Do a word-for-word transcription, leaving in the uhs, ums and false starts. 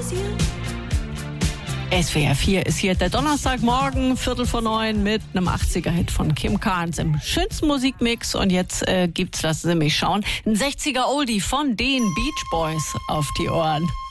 S W R vier ist hier der Donnerstagmorgen, Viertel vor neun mit einem achtziger-Hit von Kim Carnes im schönsten Musikmix. Und jetzt äh, gibt's, lassen Sie mich schauen, ein sechziger-Oldie von den Beach Boys auf die Ohren.